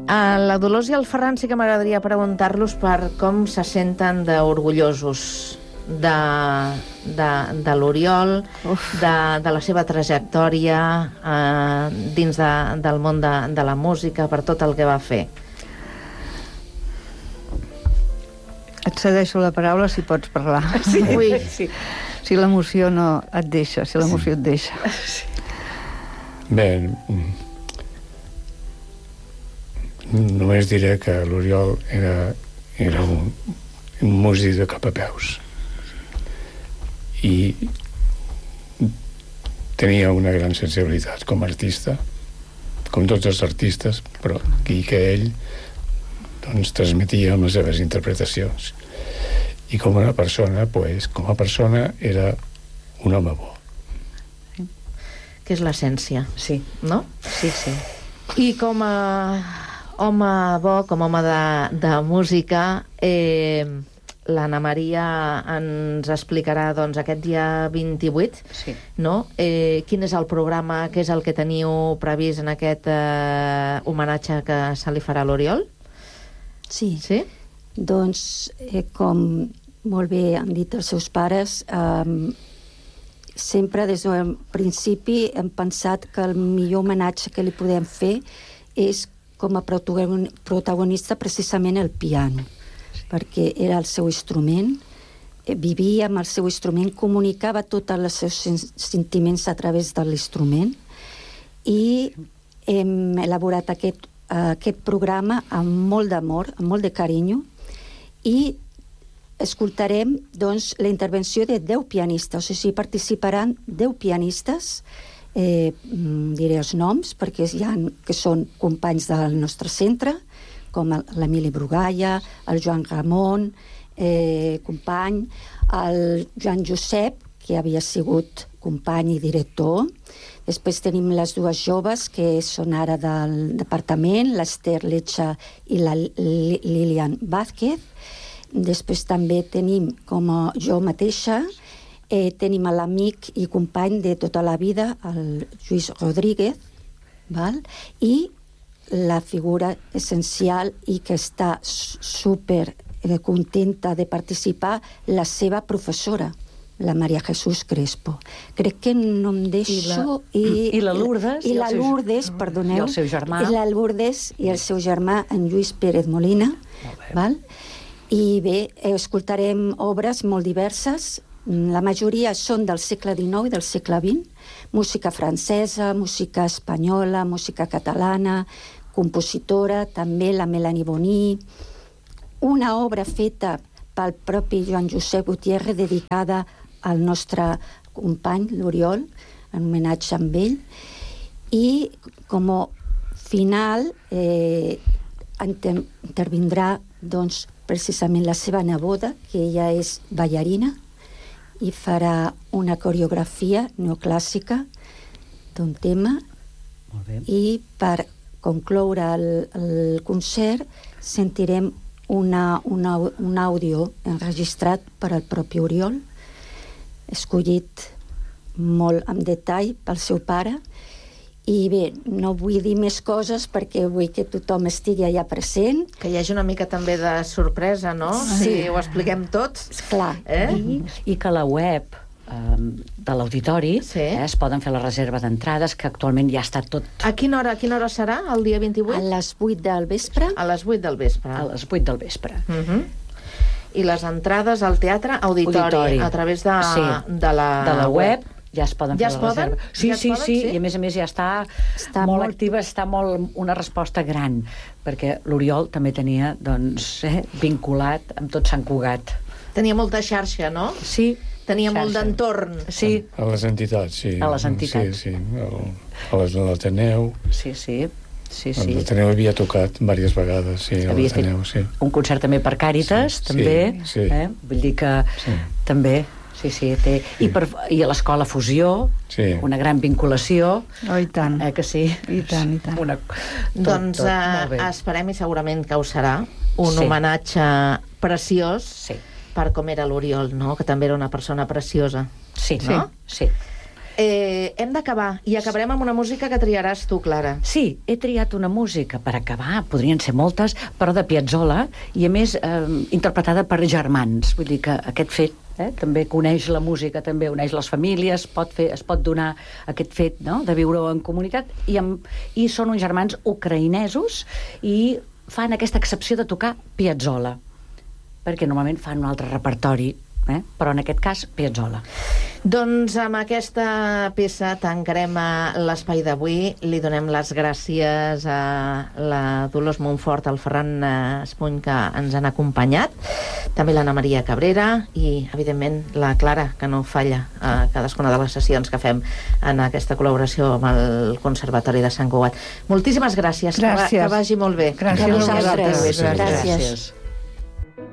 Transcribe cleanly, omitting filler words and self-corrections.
A la Dolors i al Ferran sí que m'agradaria preguntar-los per com se senten d'orgullosos de l'Oriol, de la seva trajectòria dins del món de la música, per tot el que va fer. Et cedeixo la paraula si pots parlar. Sí. Ui. Sí. Si l'emoció no et deixa, si l'emoció et deixa. Sí. Bé, només diré que l'Oriol era un músic de cap a peus i tenia una gran sensibilitat com a artista, com tots els artistes, però i que ell doncs transmetia amb les seves interpretacions. I com a persona, era un home bo. Que és l'essència. Sí. No? Sí, sí. I com a home bo, com a home de música, l'Anna Maria ens explicarà doncs, aquest dia 28, sí. No? Quin és el programa, què és el que teniu previst en aquest homenatge que se li farà a l'Oriol? Sí. Sí? Doncs, com molt bé han dit els seus pares, sempre des del principi hem pensat que el millor homenatge que li podem fer és com a protagonista precisament el piano, perquè era el seu instrument, vivia amb el seu instrument, comunicava tots els seus sentiments a través de l'instrument, i hem elaborat aquest programa amb molt d'amor, amb molt de carinyo, i escoltarem doncs, la intervenció de 10 pianistes, o sigui, participaran 10 pianistes, diré els noms, perquè hi ha que són companys del nostre centre, com l'Emili Brugalla, el Joan Ramon, company, el Joan Josep, que havia sigut company i director. Després tenim les dues joves, que són ara del departament, l'Esther Lecha i la Lilian Vázquez. Després també tenim, com jo mateixa, tenim l'amic i company de tota la vida, el Lluís Rodríguez, val? I la figura essencial i que està super contenta de participar, la seva professora, la Maria Jesús Crespo. Crec que no em deixo... I la Lourdes. I la Lourdes, perdoneu. I el seu germà. I la Lourdes i el seu germà, en Lluís Pérez Molina. Val? I bé, escoltarem obres molt diverses. La majoria són del segle XIX i del segle XX. Música francesa, música espanyola, música catalana, compositora, també la Melanie Boní. Una obra feta pel propi Joan Josep Gutiérrez dedicada al nostre company, l'Oriol, en homenatge amb ell. I com a final intervindrà doncs, precisament la seva neboda, que ella és ballarina, i farà una coreografia neoclàssica d'un tema. Molt bé. I per concloure el concert sentirem un àudio enregistrat per al propi Oriol, escollit molt en detall pel seu pare. I bé, no vull dir més coses perquè vull que tothom estigui allà present. Que hi hagi una mica també de sorpresa, no? Sí. Si ho expliquem tots. Clar. I que la web de l'auditori es poden fer la reserva d'entrades, que actualment ja està tot... A quina hora serà, el dia 28? A les 8 del vespre. A les 8 del vespre. A les 8 del vespre. I les entrades al teatre auditori. A través de la web. Ja es poden fer la reserva. Sí, i a més ja està molt activa, està molt una resposta gran, perquè l'Oriol també tenia vinculat amb tot Sant Cugat. Tenia molta xarxa, no? Sí. Tenia molt d'entorn. Sí. A les entitats, sí. A les entitats. Sí. A l'Ateneu. Sí. L'Ateneu havia tocat diverses vegades, sí, a l'Ateneu, sí. Un concert també per Càritas, també. Sí. Vull dir que també... Sí, té... I a l'Escola Fusió, una gran vinculació. Oh, i tant. Que sí? I tant. Doncs esperem, i segurament que ho serà, un homenatge preciós per com era l'Oriol, no? Que també era una persona preciosa. Sí. Hem d'acabar, i acabarem amb una música que triaràs tu, Clara. Sí, he triat una música per acabar, podrien ser moltes, però de Piazzolla, i a més interpretada per germans. Vull dir que aquest fet també coneix la música, també uneix les famílies, es pot donar aquest fet, no?, de viure en comunitat, i són uns germans ucraïnesos i fan aquesta excepció de tocar Piazzolla, perquè normalment fan un altre repertori, però en aquest cas Piazzolla. Doncs amb aquesta peça tancarem l'espai d'avui. Li donem les gràcies a la Dolors Montfort, al Ferran Espuny, que ens han acompanyat, també l'Anna Maria Cabrera i, evidentment, la Clara, que no falla a cadascuna de les sessions que fem en aquesta col·laboració amb el Conservatori de Sant Cugat. Moltíssimes gràcies. Que vagi molt bé. Gràcies a vosaltres. Gràcies.